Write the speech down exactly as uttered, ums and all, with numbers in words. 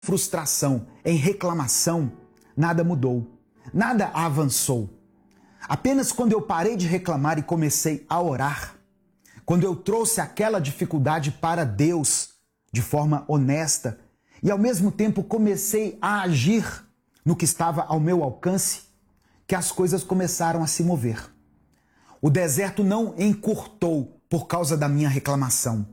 frustração, em reclamação, nada mudou, nada avançou. Apenas quando eu parei de reclamar e comecei a orar, quando eu trouxe aquela dificuldade para Deus de forma honesta e ao mesmo tempo comecei a agir no que estava ao meu alcance, que as coisas começaram a se mover. O deserto não encurtou por causa da minha reclamação.